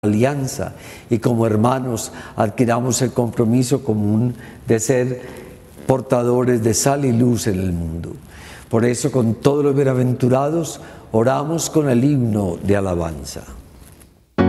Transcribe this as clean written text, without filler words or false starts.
alianza y como hermanos adquiramos el compromiso común de ser portadores de sal y luz en el mundo. Por eso, con todos los bienaventurados, oramos con el himno de alabanza.